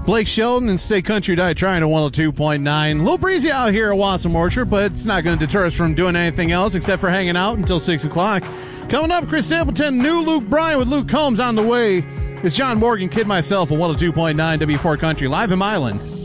Blake Shelton and State Country Diet trying to 102.9. A little breezy out here at Wassam Orchard, but it's not going to deter us from doing anything else except for hanging out until 6 o'clock. Coming up, Chris Stapleton, new Luke Bryan with Luke Combs on the way. It's John Morgan, Kid Myself, at 102.9 W4 Country, live in Milan.